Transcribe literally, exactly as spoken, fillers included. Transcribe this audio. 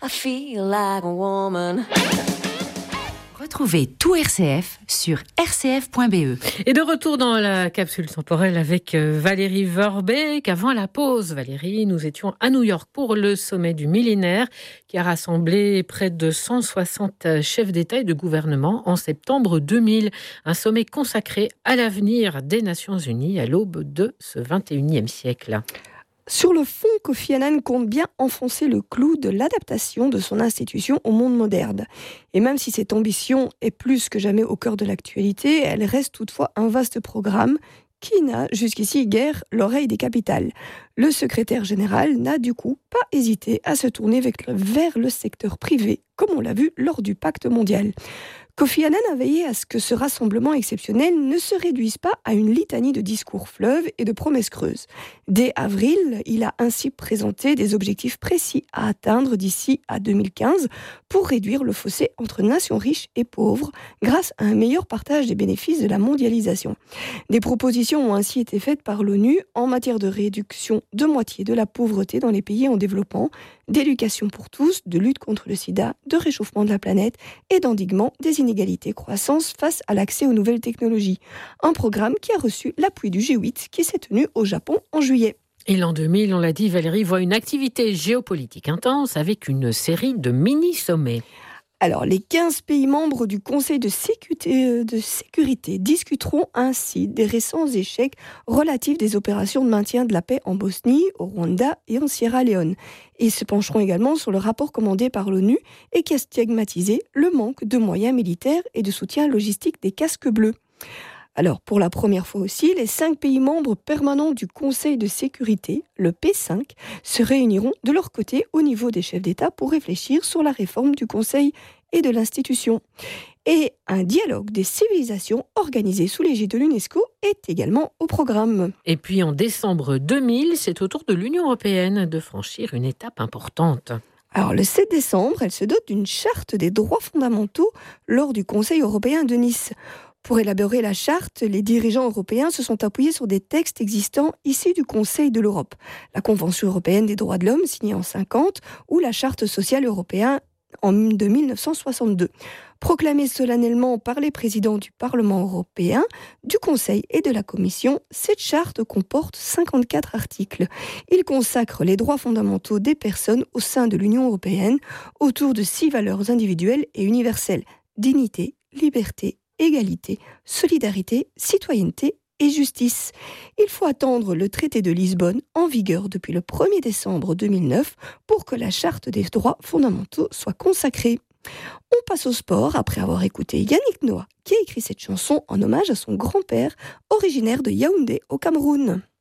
I feel like a woman. Retrouvez tout R C F sur r c f point b e. Et de retour dans la capsule temporelle avec Valérie Verbeek. Avant la pause, Valérie, nous étions à New York pour le sommet du millénaire qui a rassemblé près de cent soixante chefs d'État et de gouvernement en septembre deux mille. Un sommet consacré à l'avenir des Nations Unies à l'aube de ce vingt et unième siècle. Sur le fond, Kofi Annan compte bien enfoncer le clou de l'adaptation de son institution au monde moderne. Et même si cette ambition est plus que jamais au cœur de l'actualité, elle reste toutefois un vaste programme qui n'a jusqu'ici guère l'oreille des capitales. Le secrétaire général n'a du coup pas hésité à se tourner vers le secteur privé, comme on l'a vu lors du pacte mondial. Kofi Annan a veillé à ce que ce rassemblement exceptionnel ne se réduise pas à une litanie de discours fleuves et de promesses creuses. Dès avril, il a ainsi présenté des objectifs précis à atteindre d'ici à deux mille quinze pour réduire le fossé entre nations riches et pauvres grâce à un meilleur partage des bénéfices de la mondialisation. Des propositions ont ainsi été faites par l'ONU en matière de réduction de moitié de la pauvreté dans les pays en développement, d'éducation pour tous, de lutte contre le sida, de réchauffement de la planète et d'endiguement des inégalités croissance face à l'accès aux nouvelles technologies. Un programme qui a reçu l'appui du G huit qui s'est tenu au Japon en juillet. Et l'an deux mille, on l'a dit, Valérie voit une activité géopolitique intense avec une série de mini-sommets. Alors, les quinze pays membres du Conseil de sécurité, de sécurité discuteront ainsi des récents échecs relatifs des opérations de maintien de la paix en Bosnie, au Rwanda et en Sierra Leone. Et ils se pencheront également sur le rapport commandé par l'ONU et qui a stigmatisé le manque de moyens militaires et de soutien logistique des casques bleus. Alors, pour la première fois aussi, les cinq pays membres permanents du Conseil de sécurité, le P cinq, se réuniront de leur côté au niveau des chefs d'État pour réfléchir sur la réforme du Conseil et de l'institution. Et un dialogue des civilisations organisé sous l'égide de l'UNESCO est également au programme. Et puis en décembre deux mille, c'est au tour de l'Union européenne de franchir une étape importante. Alors, le sept décembre, elle se dote d'une charte des droits fondamentaux lors du Conseil européen de Nice. Pour élaborer la charte, les dirigeants européens se sont appuyés sur des textes existants issus du Conseil de l'Europe. La Convention européenne des droits de l'homme, signée en cinquante, ou la Charte sociale européenne de mille neuf cent soixante-deux. Proclamée solennellement par les présidents du Parlement européen, du Conseil et de la Commission, cette charte comporte cinquante-quatre articles. Il consacre les droits fondamentaux des personnes au sein de l'Union européenne autour de six valeurs individuelles et universelles: dignité, liberté, égalité, solidarité, citoyenneté et justice. Il faut attendre le traité de Lisbonne, en vigueur depuis le premier décembre deux mille neuf, pour que la charte des droits fondamentaux soit consacrée. On passe au sport après avoir écouté Yannick Noah, qui a écrit cette chanson en hommage à son grand-père, originaire de Yaoundé au Cameroun.